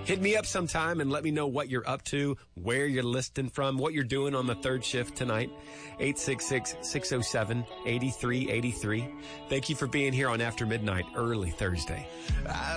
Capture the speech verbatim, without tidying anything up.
Hit me up sometime and let me know what you're up to, where you're listening from, what you're doing on the third shift tonight. eight six six, six oh seven, eight three eight three. Thank you for being here on After Midnight, early Thursday. I